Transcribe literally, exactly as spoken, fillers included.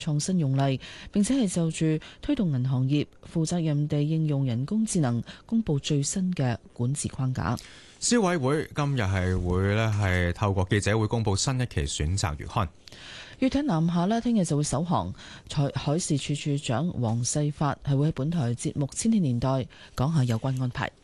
創新用例，並且係就住推動銀行業負責任地應用人工智能，公布最新嘅管治框架。 消委會今日係會咧係透過記者會公布新一期選擇月刊。 粵艇南下咧，聽日就會首航。海海事處處長黃世發係會喺本台節目《千禧年代》講下有關安排。